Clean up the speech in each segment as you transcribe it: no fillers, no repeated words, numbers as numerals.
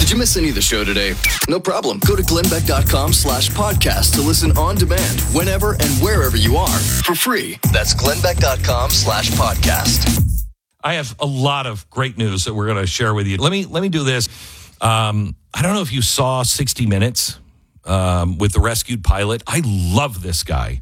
Did you miss any of the show today? No problem. Go to glennbeck.com/podcast to listen on demand whenever and wherever you are for free. That's glennbeck.com/podcast. I have a lot of great news that we're going to share with you. Let me do this. I don't know if you saw 60 Minutes with the rescued pilot. I love this guy.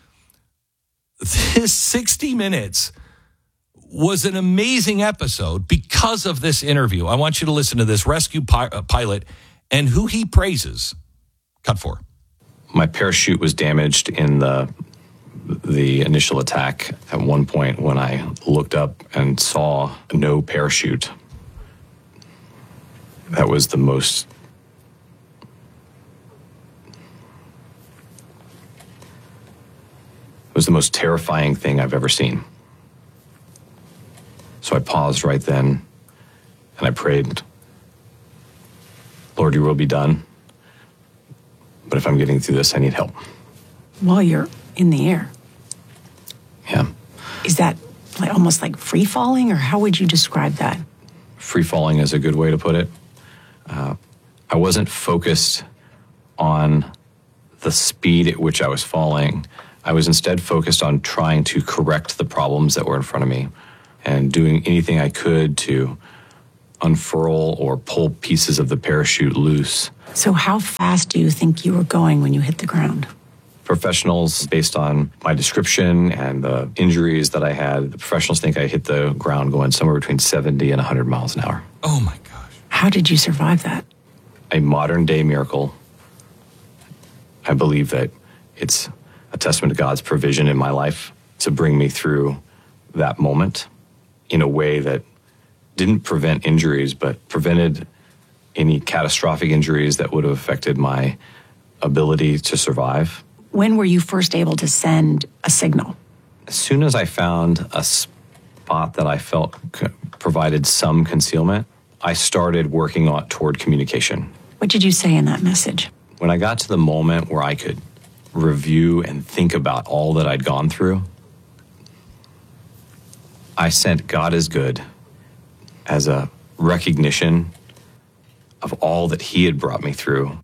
This 60 Minutes was an amazing episode because of this interview. I want you to listen to this rescued pilot and who he praises. Cut 4. My parachute was damaged in the initial attack. At one point when I looked up and saw no parachute, that was the most terrifying thing I've ever seen. So I paused right then and I prayed, Lord, your will be done. But if I'm getting through this, I need help. While you're in the air? Yeah. Is that almost like free falling, or how would you describe that? Free falling is a good way to put it. I wasn't focused on the speed at which I was falling. I was instead focused on trying to correct the problems that were in front of me and doing anything I could to unfurl or pull pieces of the parachute loose. So how fast do you think you were going when you hit the ground? Professionals, based on my description and the injuries that I had, the professionals think I hit the ground going somewhere between 70 and 100 miles an hour. Oh, my gosh. How did you survive that? A modern-day miracle. I believe that it's a testament to God's provision in my life to bring me through that moment in a way that didn't prevent injuries, but prevented any catastrophic injuries that would have affected my ability to survive. When were you first able to send a signal? As soon as I found a spot that I felt provided some concealment, I started working toward communication. What did you say in that message? When I got to the moment where I could review and think about all that I'd gone through, I sent God is good as a recognition of all that he had brought me through.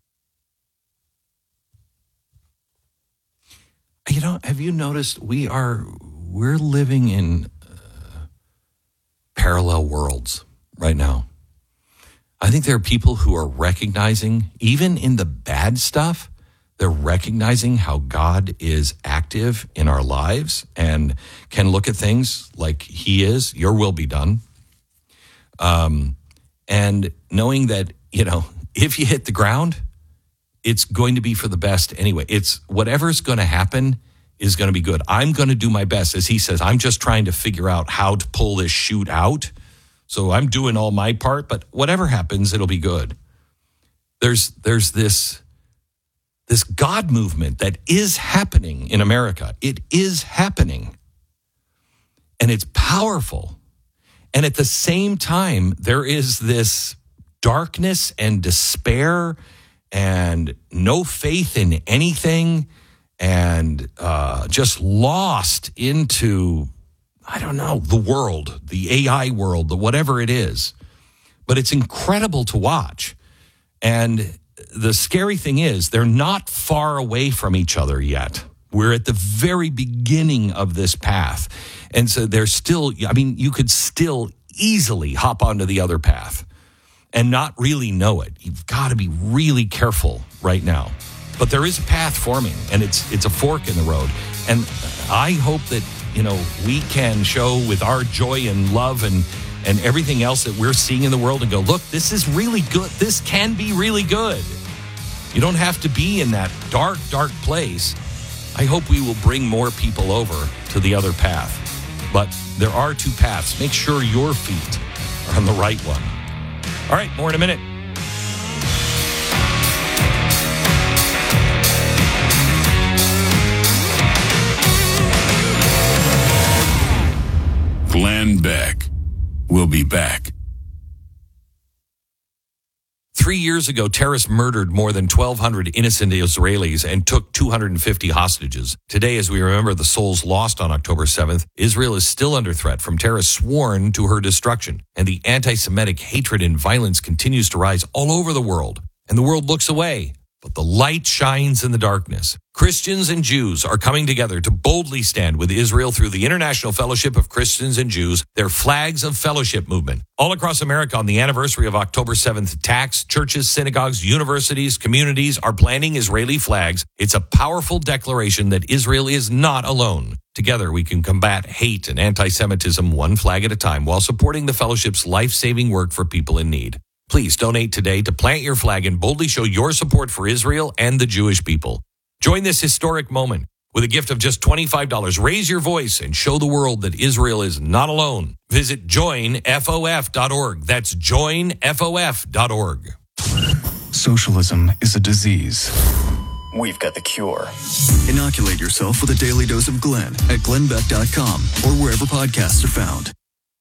You know, have you noticed we're living in parallel worlds right now? I think there are people who are recognizing, even in the bad stuff, they're recognizing how God is active in our lives and can look at things like he is, your will be done. And knowing that, you know, if you hit the ground, it's going to be for the best anyway. It's whatever's going to happen is going to be good. I'm going to do my best. As he says, I'm just trying to figure out how to pull this chute out. So I'm doing all my part, but whatever happens, it'll be good. There's this God movement that is happening in America. It is happening. And it's powerful. And at the same time, there is this darkness and despair and no faith in anything and just lost into, I don't know, the world, the AI world, the whatever it is. But it's incredible to watch. And the scary thing is they're not far away from each other yet. We're at the very beginning of this path. And so there's still, I mean, you could still easily hop onto the other path and not really know it. You've got to be really careful right now. But there is a path forming, and it's a fork in the road. And I hope that, you know, we can show with our joy and love and everything else that we're seeing in the world and go, look, this is really good. This can be really good. You don't have to be in that dark, dark place. I hope we will bring more people over to the other path. But there are two paths. Make sure your feet are on the right one. All right, more in a minute. Glenn Beck will be back. 3 years ago, terrorists murdered more than 1,200 innocent Israelis and took 250 hostages. Today, as we remember the souls lost on October 7th, Israel is still under threat from terrorists sworn to her destruction. And the anti-Semitic hatred and violence continues to rise all over the world. And the world looks away. But the light shines in the darkness. Christians and Jews are coming together to boldly stand with Israel through the International Fellowship of Christians and Jews, their Flags of Fellowship movement. All across America on the anniversary of October 7th attacks, churches, synagogues, universities, communities are planting Israeli flags. It's a powerful declaration that Israel is not alone. Together, we can combat hate and anti-Semitism one flag at a time while supporting the fellowship's life-saving work for people in need. Please donate today to plant your flag and boldly show your support for Israel and the Jewish people. Join this historic moment with a gift of just $25. Raise your voice and show the world that Israel is not alone. Visit joinfof.org. That's joinfof.org. Socialism is a disease. We've got the cure. Inoculate yourself with a daily dose of Glenn at glennbeck.com or wherever podcasts are found.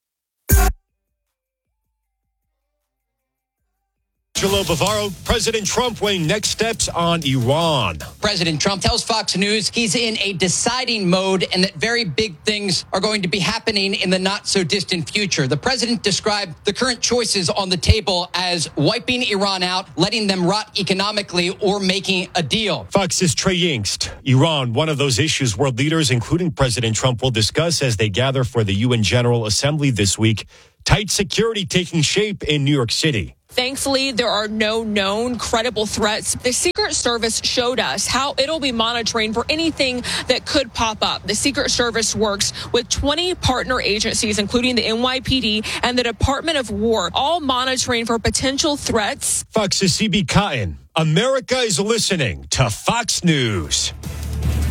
Angelo Bavaro, President Trump weighing next steps on Iran. President Trump tells Fox News he's in a deciding mode and that very big things are going to be happening in the not so distant future. The president described the current choices on the table as wiping Iran out, letting them rot economically, or making a deal. Fox's Trey Yingst. Iran, one of those issues world leaders, including President Trump, will discuss as they gather for the UN General Assembly this week. Tight security taking shape in New York City. Thankfully, there are no known credible threats. The Secret Service showed us how it'll be monitoring for anything that could pop up. The Secret Service works with 20 partner agencies, including the NYPD and the Department of War, all monitoring for potential threats. Fox's CB Cotton. America is listening to Fox News.